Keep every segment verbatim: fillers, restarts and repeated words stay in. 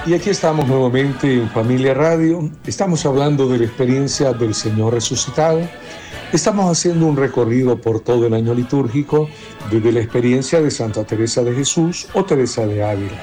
Y aquí estamos nuevamente en Familia Radio. Estamos hablando de la experiencia del Señor resucitado. Estamos haciendo un recorrido por todo el año litúrgico desde la experiencia de Santa Teresa de Jesús o Teresa de Ávila.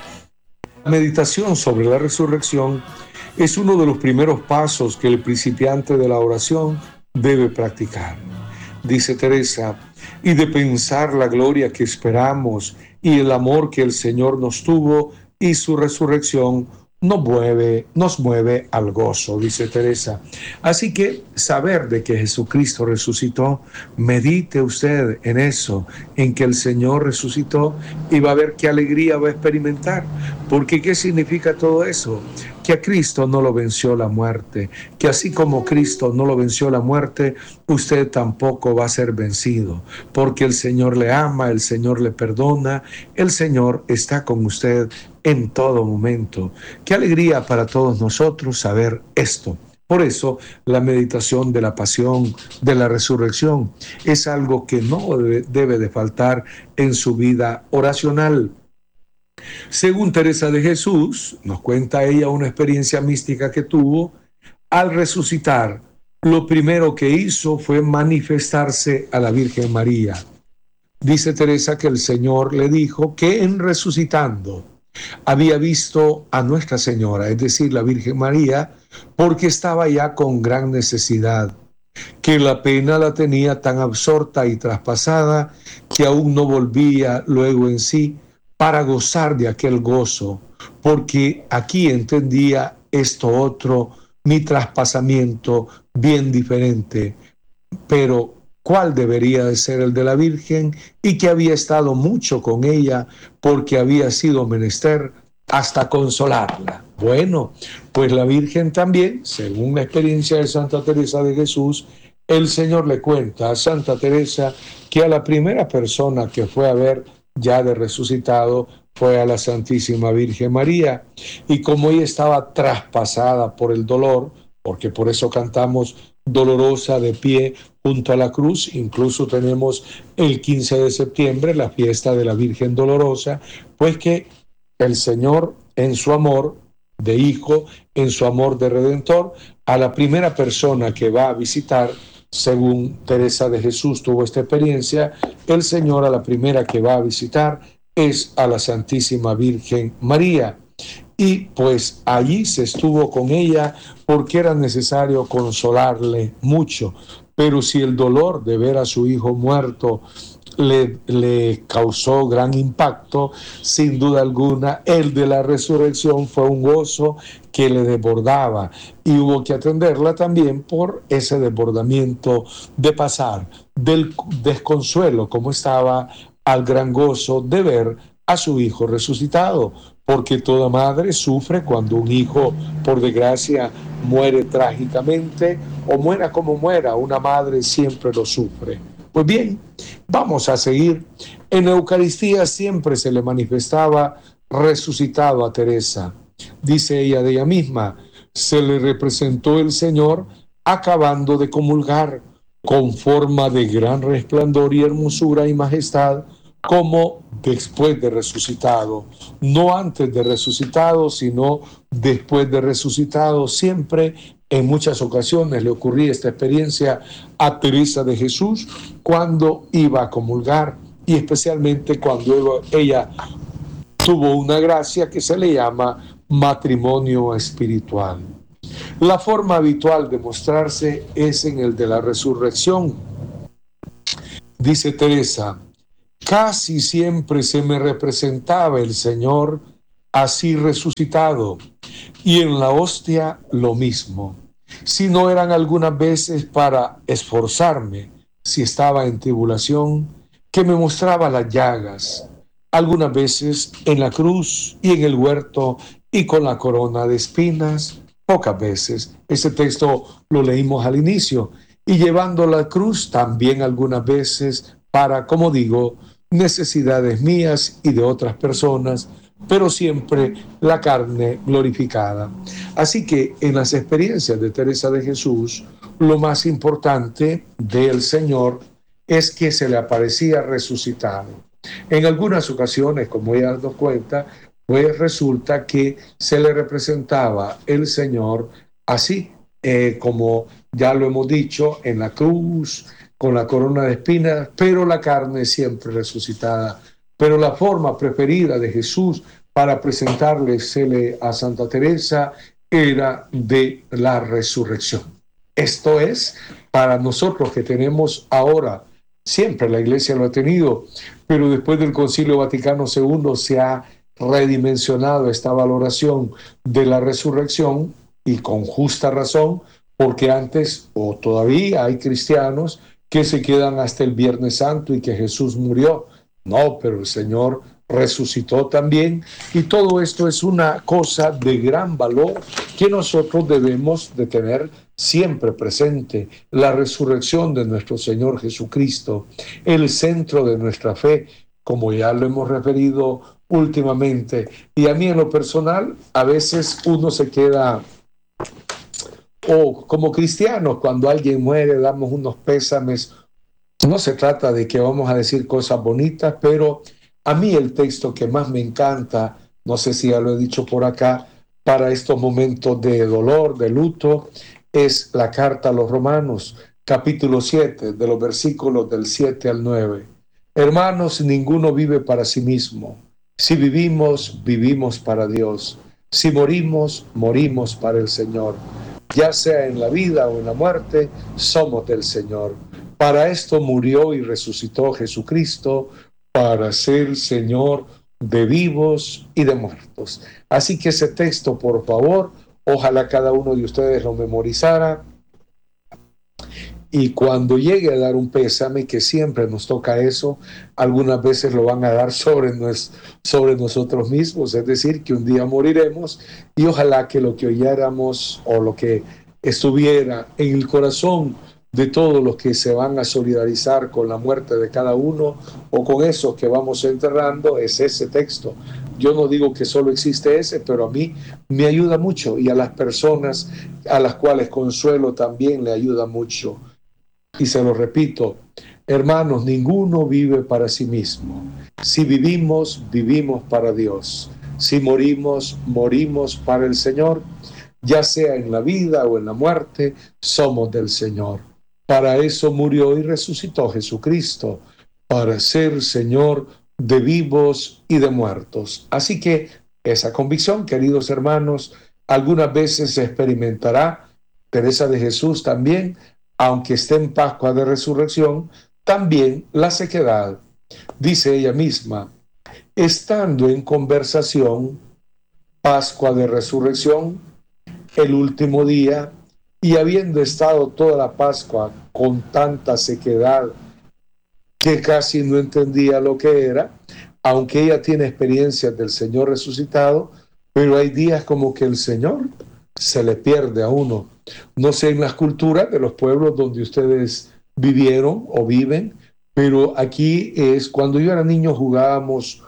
La meditación sobre la resurrección es uno de los primeros pasos que el principiante de la oración debe practicar. Dice Teresa, y de pensar la gloria que esperamos y el amor que el Señor nos tuvo y su resurrección nos mueve, nos mueve al gozo, dice Teresa. Así que saber de que Jesucristo resucitó, medite usted en eso, en que el Señor resucitó y va a ver qué alegría va a experimentar. Porque ¿qué significa todo eso? Que a Cristo no lo venció la muerte, que así como Cristo no lo venció la muerte, usted tampoco va a ser vencido, porque el Señor le ama, el Señor le perdona, el Señor está con usted en todo momento. Qué alegría para todos nosotros saber esto. Por eso, la meditación de la pasión, de la resurrección, es algo que no debe, debe de faltar en su vida oracional. Según Teresa de Jesús, nos cuenta ella una experiencia mística que tuvo. Al resucitar, lo primero que hizo fue manifestarse a la Virgen María. Dice Teresa que el Señor le dijo que en resucitando había visto a Nuestra Señora, es decir, la Virgen María, porque estaba ya con gran necesidad, que la pena la tenía tan absorta y traspasada que aún no volvía luego en sí para gozar de aquel gozo, porque aquí entendía esto otro, mi traspasamiento bien diferente, pero cuál debería de ser el de la Virgen, y que había estado mucho con ella porque había sido menester hasta consolarla. Bueno, pues la Virgen también, según la experiencia de Santa Teresa de Jesús, el Señor le cuenta a Santa Teresa que a la primera persona que fue a ver ya de resucitado fue a la Santísima Virgen María, y como ella estaba traspasada por el dolor, porque por eso cantamos dolorosa de pie junto a la cruz, incluso tenemos el quince de septiembre la fiesta de la Virgen Dolorosa, pues que el Señor en su amor de Hijo, en su amor de Redentor, a la primera persona que va a visitar, según Teresa de Jesús tuvo esta experiencia, el Señor a la primera que va a visitar es a la Santísima Virgen María. Y pues allí se estuvo con ella porque era necesario consolarle mucho. Pero si el dolor de ver a su hijo muerto le, le causó gran impacto, sin duda alguna, el de la resurrección fue un gozo que le desbordaba, y hubo que atenderla también por ese desbordamiento de pasar del desconsuelo, como estaba, al gran gozo de ver a su hijo resucitado, porque toda madre sufre cuando un hijo, por desgracia, muere trágicamente, o muera como muera, una madre siempre lo sufre. Pues bien, vamos a seguir. En la Eucaristía siempre se le manifestaba resucitado a Teresa. Dice ella de ella misma, se le representó el Señor acabando de comulgar, con forma de gran resplandor y hermosura y majestad, como después de resucitado, no antes de resucitado, sino después de resucitado. Siempre, en muchas ocasiones, le ocurría esta experiencia a Teresa de Jesús cuando iba a comulgar, y especialmente cuando ella tuvo una gracia que se le llama matrimonio espiritual. La forma habitual de mostrarse es en el de la resurrección. Dice Teresa, casi siempre se me representaba el Señor así resucitado, y en la hostia lo mismo. Si no eran algunas veces para esforzarme, si estaba en tribulación, que me mostraba las llagas, algunas veces en la cruz y en el huerto y con la corona de espinas, pocas veces. Ese texto lo leímos al inicio. Y llevando la cruz también algunas veces para, como digo, necesidades mías y de otras personas, pero siempre la carne glorificada. Así que en las experiencias de Teresa de Jesús, lo más importante del Señor es que se le aparecía resucitado. En algunas ocasiones, como ella nos cuenta, pues resulta que se le representaba el Señor así, eh, como ya lo hemos dicho, en la cruz, con la corona de espinas, pero la carne siempre resucitada. Pero la forma preferida de Jesús para presentarle a Santa Teresa era de la resurrección. Esto es, para nosotros que tenemos ahora, siempre la Iglesia lo ha tenido, pero después del Concilio Vaticano segundo se ha redimensionado esta valoración de la resurrección, y con justa razón, porque antes o todavía hay cristianos que se quedan hasta el Viernes Santo y que Jesús murió. No, pero el Señor resucitó también, y todo esto es una cosa de gran valor que nosotros debemos de tener siempre presente. La resurrección de nuestro Señor Jesucristo, el centro de nuestra fe, como ya lo hemos referido últimamente. Y a mí en lo personal, a veces uno se queda, o como cristianos, cuando alguien muere, damos unos pésames. No se trata de que vamos a decir cosas bonitas, pero a mí el texto que más me encanta, no sé si ya lo he dicho por acá, para estos momentos de dolor, de luto, es la carta a los Romanos, capítulo siete, de los versículos del siete al nueve. Hermanos, ninguno vive para sí mismo. Si vivimos, vivimos para Dios. Si morimos, morimos para el Señor. Ya sea en la vida o en la muerte, somos del Señor. Para esto murió y resucitó Jesucristo, para ser Señor de vivos y de muertos. Así que ese texto, por favor, ojalá cada uno de ustedes lo memorizara, y cuando llegue a dar un pésame, que siempre nos toca eso, algunas veces lo van a dar sobre, nos, sobre nosotros mismos, es decir, que un día moriremos, y ojalá que lo que oyéramos o lo que estuviera en el corazón de todos los que se van a solidarizar con la muerte de cada uno o con esos que vamos enterrando es ese texto. Yo no digo que solo existe ese, pero a mí me ayuda mucho, y a las personas a las cuales consuelo también le ayuda mucho. Y se lo repito, hermanos, ninguno vive para sí mismo. Si vivimos, vivimos para Dios. Si morimos, morimos para el Señor. Ya sea en la vida o en la muerte, somos del Señor. Para eso murió y resucitó Jesucristo, para ser Señor de vivos y de muertos. Así que esa convicción, queridos hermanos, algunas veces se experimentará. Teresa de Jesús también, aunque esté en Pascua de Resurrección, también la sequedad. Dice ella misma, estando en conversación, Pascua de Resurrección, el último día, y habiendo estado toda la Pascua con tanta sequedad que casi no entendía lo que era, aunque ella tiene experiencias del Señor resucitado, pero hay días como que el Señor se le pierde a uno. No sé en las culturas de los pueblos donde ustedes vivieron o viven, pero aquí es, cuando yo era niño jugábamos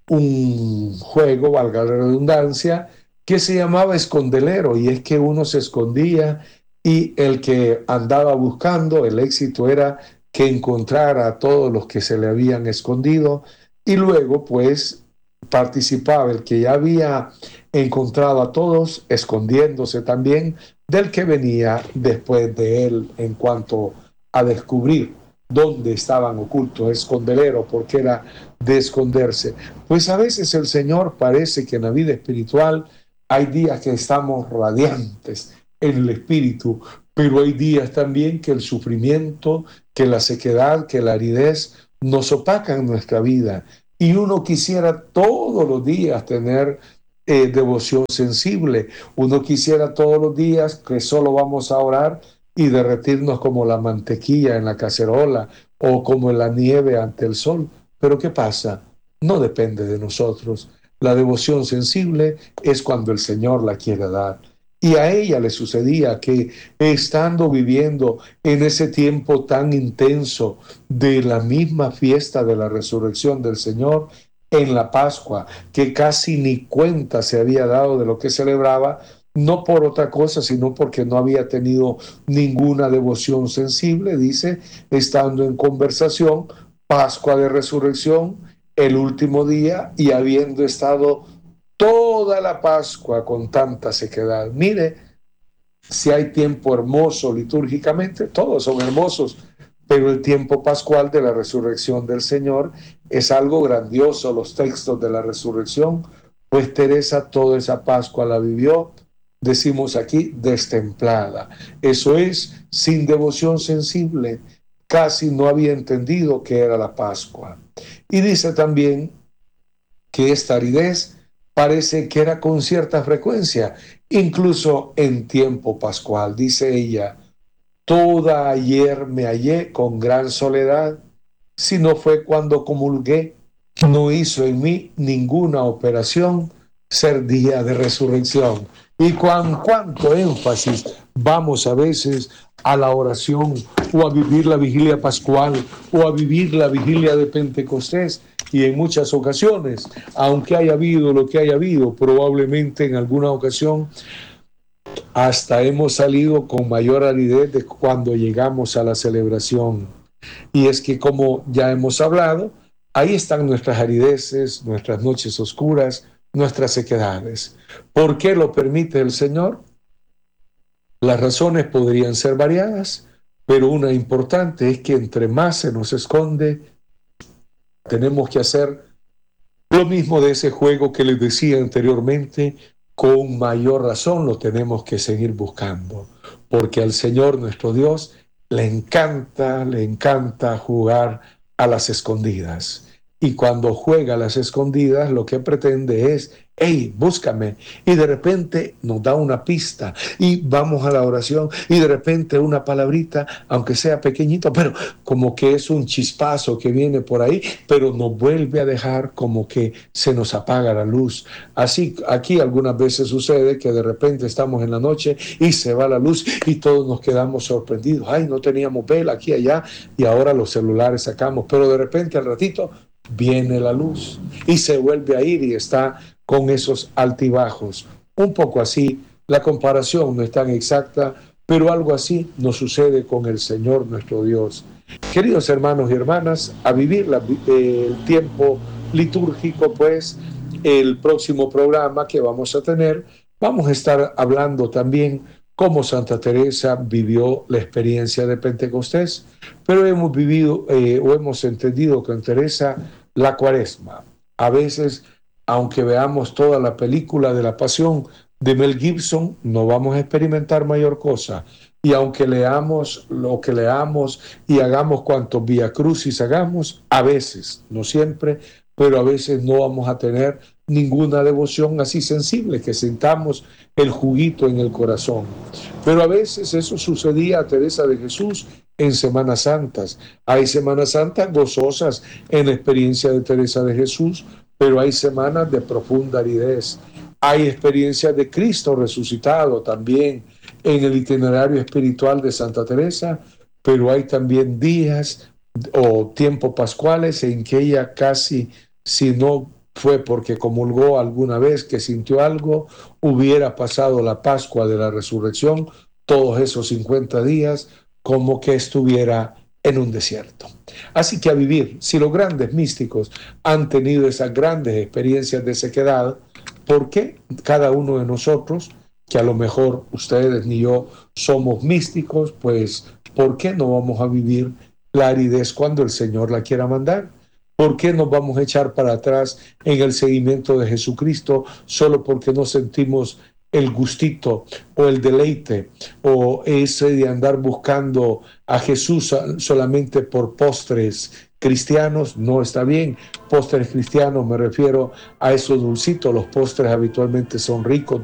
un juego, valga la redundancia, que se llamaba escondelero, y es que uno se escondía y el que andaba buscando, el éxito era que encontrara a todos los que se le habían escondido, y luego pues participaba el que ya había encontrado a todos, escondiéndose también del que venía después de él en cuanto a descubrir dónde estaban ocultos, escondelero, porque era de esconderse. Pues a veces el Señor parece que en la vida espiritual hay días que estamos radiantes en el espíritu, pero hay días también que el sufrimiento, que la sequedad, que la aridez nos opacan nuestra vida, y uno quisiera todos los días tener eh, devoción sensible. Uno quisiera todos los días que solo vamos a orar y derretirnos como la mantequilla en la cacerola o como en la nieve ante el sol. Pero ¿qué pasa? No depende de nosotros. La devoción sensible es cuando el Señor la quiere dar. Y a ella le sucedía que, estando viviendo en ese tiempo tan intenso de la misma fiesta de la resurrección del Señor, en la Pascua, que casi ni cuenta se había dado de lo que celebraba, no por otra cosa, sino porque no había tenido ninguna devoción sensible, dice, estando en conversación, Pascua de Resurrección, el último día, y habiendo estado toda la Pascua con tanta sequedad. Mire, si hay tiempo hermoso litúrgicamente, todos son hermosos, pero el tiempo pascual de la resurrección del Señor es algo grandioso. Los textos de la resurrección, pues Teresa toda esa Pascua la vivió, decimos aquí, destemplada. Eso es, sin devoción sensible, casi no había entendido qué era la Pascua. Y dice también que esta aridez parece que era con cierta frecuencia, incluso en tiempo pascual. Dice ella, toda ayer me hallé con gran soledad, si no fue cuando comulgué, no hizo en mí ninguna operación ser día de resurrección. Y con cuánto énfasis vamos a veces a la oración o a vivir la vigilia pascual o a vivir la vigilia de Pentecostés. Y en muchas ocasiones, aunque haya habido lo que haya habido, probablemente en alguna ocasión hasta hemos salido con mayor aridez de cuando llegamos a la celebración. Y es que, como ya hemos hablado, ahí están nuestras arideces, nuestras noches oscuras, nuestras sequedades. ¿Por qué lo permite el Señor? Las razones podrían ser variadas, pero una importante es que entre más se nos esconde, tenemos que hacer lo mismo de ese juego que les decía anteriormente, con mayor razón lo tenemos que seguir buscando, porque al Señor nuestro Dios le encanta, le encanta jugar a las escondidas. Y cuando juega a las escondidas, lo que pretende es, hey, búscame. Y de repente nos da una pista y vamos a la oración y de repente una palabrita, aunque sea pequeñito, pero como que es un chispazo que viene por ahí, pero nos vuelve a dejar como que se nos apaga la luz. Así, aquí algunas veces sucede que de repente estamos en la noche y se va la luz y todos nos quedamos sorprendidos. Ay, no teníamos vela aquí, allá, y ahora los celulares sacamos, pero de repente al ratito viene la luz y se vuelve a ir y está con esos altibajos. Un poco así, la comparación no es tan exacta, pero algo así nos sucede con el Señor nuestro Dios. Queridos hermanos y hermanas, a vivir la, eh, el tiempo litúrgico, pues el próximo programa que vamos a tener, vamos a estar hablando también cómo Santa Teresa vivió la experiencia de Pentecostés, pero hemos vivido eh, o hemos entendido con Teresa la Cuaresma. A veces, aunque veamos toda la película de la Pasión de Mel Gibson, no vamos a experimentar mayor cosa. Y aunque leamos lo que leamos y hagamos cuantos Vía Crucis hagamos, a veces, no siempre, pero a veces no vamos a tener ninguna devoción así sensible, que sintamos el juguito en el corazón. Pero a veces eso sucedía a Teresa de Jesús en Semanas Santas. Hay Semanas Santas gozosas en la experiencia de Teresa de Jesús, pero hay semanas de profunda aridez. Hay experiencias de Cristo resucitado también en el itinerario espiritual de Santa Teresa, pero hay también días o tiempos pascuales en que ella casi, si no fue porque comulgó alguna vez, que sintió algo, hubiera pasado la Pascua de la Resurrección, todos esos cincuenta días, como que estuviera en un desierto. Así que a vivir, si los grandes místicos han tenido esas grandes experiencias de sequedad, ¿por qué cada uno de nosotros, que a lo mejor ustedes ni yo somos místicos, pues ¿por qué no vamos a vivir la aridez cuando el Señor la quiera mandar? ¿Por qué nos vamos a echar para atrás en el seguimiento de Jesucristo solo porque no sentimos el gustito o el deleite o ese de andar buscando a Jesús solamente por postres cristianos? No está bien. Postres cristianos me refiero a esos dulcitos. Los postres habitualmente son ricos,